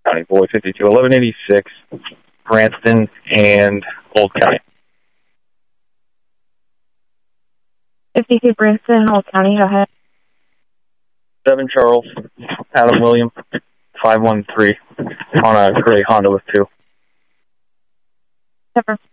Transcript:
County, Boy 52, 1186, Branston, and Old County. 52 Branston, Old County, go ahead. 7 Charles, Adam William, 513, on a gray Honda with 2. Pepper